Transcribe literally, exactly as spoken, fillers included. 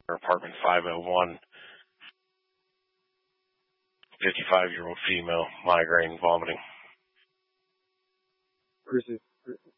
apartment five oh one. fifty-five-year-old female, migraine, vomiting. Bruce's,